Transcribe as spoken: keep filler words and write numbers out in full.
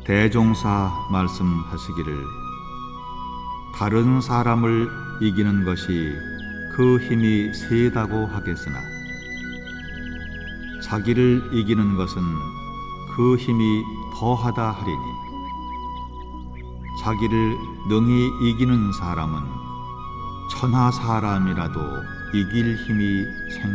대종사 말씀하시기를 다른 사람을 이기는 것이 그 힘이 세다고 하겠으나 자기를 이기는 것은 그 힘이 더하다 하리니 자기를 능히 이기는 사람은 천하 사람이라도 이길 힘이 생